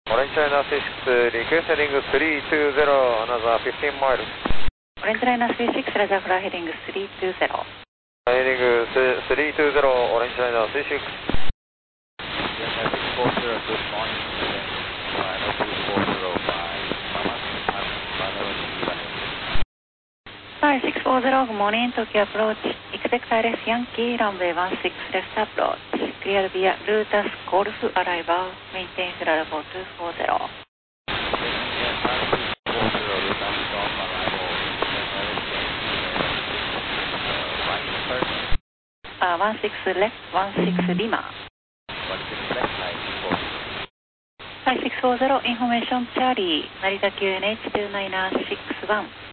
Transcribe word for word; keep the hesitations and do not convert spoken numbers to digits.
Orange China three six, request heading three two zero, another fifteen miles. Orange China three six, Roger, fly heading three two zero. Heading three two zero, Orange China three six. Yes, six four zero, good morning. Final two four zero five, Mama, Hi, six four zero, good morning, Tokyo approach. Expect I L S Yankee, runway one six left approach. Clear via Lutas Golf arrival, maintain flight level two four zero. Uh, one six left, one six Lima. Hi, six four zero, information Charlie, Narita Q N H two nine six one.